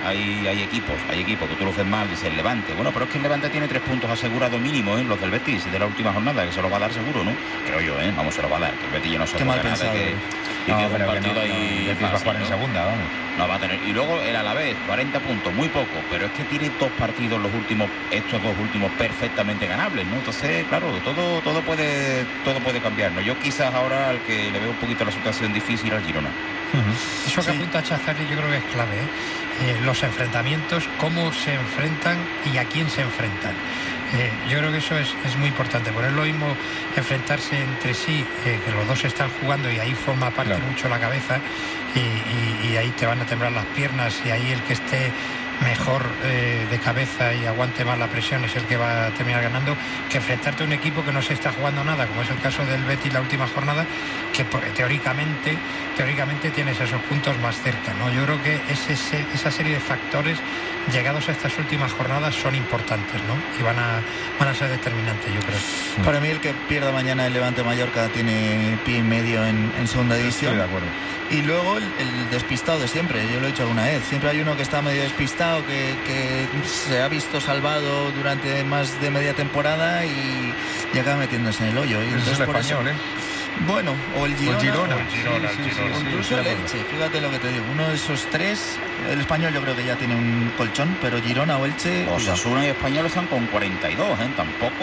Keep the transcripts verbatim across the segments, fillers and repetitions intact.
hay, hay equipos, hay equipos que tú lo ves mal, dice el Levante. Bueno, pero es que el Levante tiene tres puntos asegurados mínimo, ¿eh? Los del Betis de la última jornada, que se lo va a dar seguro, ¿no? Creo yo, ¿eh? Vamos, se lo va a dar, que el Betis ya no se juega nada, que, y no, que pero un partido que no, ahí no, el Betis va a jugar en segunda, vamos. No va a tener. Y luego el Alavés, cuarenta puntos, muy poco, pero es que tiene dos partidos los últimos, estos dos últimos perfectamente ganables, ¿no? Entonces, claro, todo todo puede todo puede cambiar, ¿no? Yo quizás ahora al que le veo un poquito la situación difícil al Girona. Uh-huh. Eso que sí. apunta Chazarri yo creo que es clave, ¿eh? Eh, los enfrentamientos, cómo se enfrentan y a quién se enfrentan. Eh, yo creo que eso es, es muy importante, porque es lo mismo enfrentarse entre sí, eh, que los dos están jugando y ahí forma parte claro. mucho la cabeza y, y, y ahí te van a temblar las piernas y ahí el que esté mejor eh, de cabeza y aguante más la presión es el que va a terminar ganando, que enfrentarte a un equipo que no se está jugando nada, como es el caso del Betis la última jornada, que teóricamente teóricamente tienes esos puntos más cerca, ¿no? Yo creo que ese, esa serie de factores llegados a estas últimas jornadas son importantes, ¿no? Y van a, van a ser determinantes, yo creo. Para mí el que pierda mañana el Levante Mallorca tiene pie y medio en, en segunda división. Estoy de acuerdo. Y luego el, el despistado de siempre, yo lo he dicho alguna vez, siempre hay uno que está medio despistado, que, que se ha visto salvado durante más de media temporada y, y acaba metiéndose en el hoyo. Y entonces es el español, eso, ¿eh? Bueno, o el Girona. O el Girona. O el Girona, sí, sí, sí, sí, sí, incluso sí, el Elche, fíjate lo que te digo. Uno de esos tres, el Español yo creo que ya tiene un colchón, pero Girona o Elche... Osasuna y Español están con cuarenta y dos, ¿eh? Tampoco...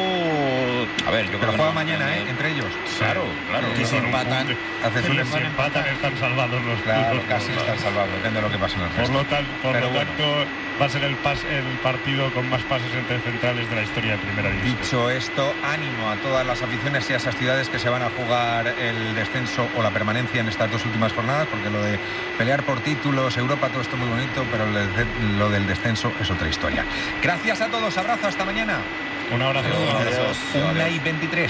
A ver, yo pero creo que juega no, mañana, ¿eh? Entre ellos. Claro, claro. Que se empatan. Si les empatan están salvados los Claro, los casi los están salvados, depende de lo que pase en el resto. Por lo, tal, por lo bueno. tanto, va a ser el, pas, el partido con más pases entre centrales de la historia de Primera División. Dicho esto, ánimo a todas las aficiones y a esas ciudades que se van a jugar el descenso o la permanencia en estas dos últimas jornadas, porque lo de pelear por títulos, Europa, todo esto muy bonito, pero lo del descenso es otra historia. Gracias a todos, abrazo, hasta mañana. Un abrazo. Adiós. Una y veintitrés.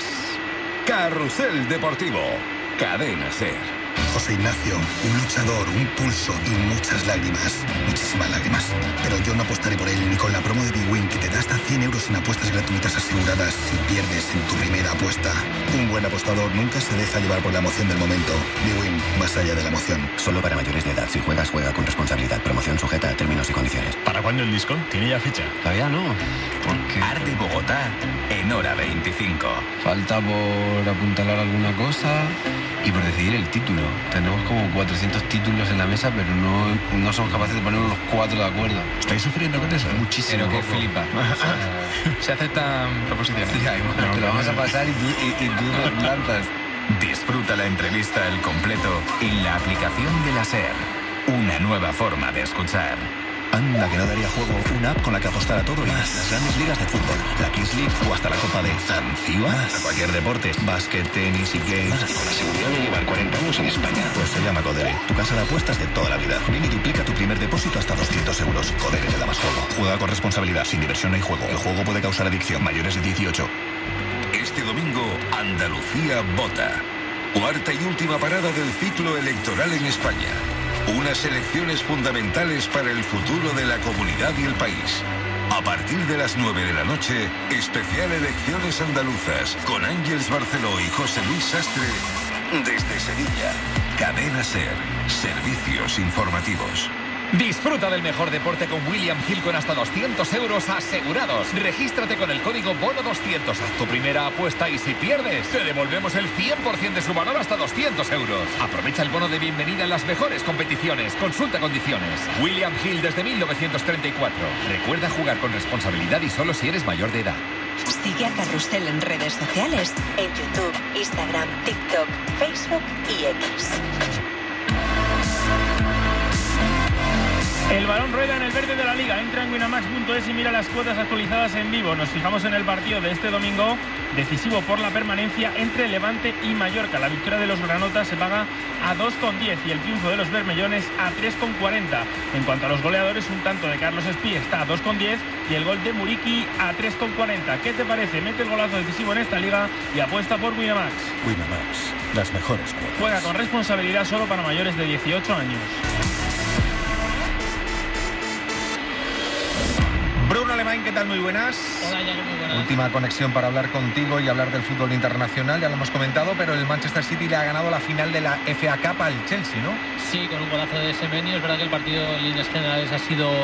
Carrusel Deportivo, Cadena Ser. José Ignacio, un luchador, un pulso y muchas lágrimas, muchísimas lágrimas. Pero yo no apostaré por él ni con la promo de Big Win, que te da hasta cien euros en apuestas gratuitas aseguradas si pierdes en tu primera apuesta. Un buen apostador nunca se deja llevar por la emoción del momento. Big Win, más allá de la emoción. Solo para mayores de edad. Si juegas, juega con responsabilidad. Promoción sujeta a términos y condiciones. ¿Para cuándo el disco? ¿Tiene ya fecha? Todavía no. Porque... Arde Bogotá en hora veinticinco. Falta por apuntalar alguna cosa y por decidir el título. Tenemos como cuatrocientos títulos en la mesa, pero no, no somos capaces de ponernos los cuatro de acuerdo. ¿Estáis sufriendo con eso? Muchísimo. Pero que flipa. O sea, se aceptan proposiciones. Sí, no, te lo vamos a pasar y tú, y, y tú nos lanzas. Disfruta la entrevista al completo en la aplicación de la SER. Una nueva forma de escuchar. Anda, que no daría juego una app con la que apostar a todo y más. Las grandes ligas de fútbol, la Kings League o hasta la Copa de Zanzíbar. A cualquier deporte, básquet, tenis y games. Más. Y con la seguridad de llevar cuarenta años en España. Pues se llama Codere, tu casa de apuestas de toda la vida. Ven y duplica tu primer depósito hasta doscientos euros. Codere te da más juego. Juega con responsabilidad, sin diversión no hay juego. El juego puede causar adicción. Mayores de dieciocho. Este domingo, Andalucía vota. Cuarta y última parada del ciclo electoral en España. Unas elecciones fundamentales para el futuro de la comunidad y el país. A partir de las nueve de la noche, especial Elecciones Andaluzas, con Ángeles Barceló y José Luis Sastre, desde Sevilla. Cadena SER, servicios informativos. Disfruta del mejor deporte con William Hill con hasta doscientos euros asegurados. Regístrate con el código bono doscientos. Haz tu primera apuesta y si pierdes, te devolvemos el cien por ciento de su valor hasta doscientos euros. Aprovecha el bono de bienvenida en las mejores competiciones. Consulta condiciones. William Hill desde mil novecientos treinta y cuatro. Recuerda jugar con responsabilidad y solo si eres mayor de edad. Sigue a Carrusel en redes sociales, en YouTube, Instagram, TikTok, Facebook y X. El balón rueda en el verde de la Liga. Entra en winamax punto es y mira las cuotas actualizadas en vivo. Nos fijamos en el partido de este domingo, decisivo por la permanencia entre Levante y Mallorca. La victoria de los granotas se paga a dos coma diez y el triunfo de los bermellones a tres coma cuarenta. En cuanto a los goleadores, un tanto de Carlos Espí está a dos coma diez y el gol de Muriqui a tres coma cuarenta. ¿Qué te parece? Mete el golazo decisivo en esta liga y apuesta por Winamax. Winamax, las mejores cuotas. Juega con responsabilidad solo para mayores de dieciocho años. Bruno Alemán, ¿qué tal? Muy buenas. Hola, Yago, muy buenas. Última conexión para hablar contigo y hablar del fútbol internacional, ya lo hemos comentado, pero el Manchester City le ha ganado la final de la F A Cup al Chelsea, ¿no? Sí, con un golazo de Semenyo. Es verdad que el partido en líneas generales ha sido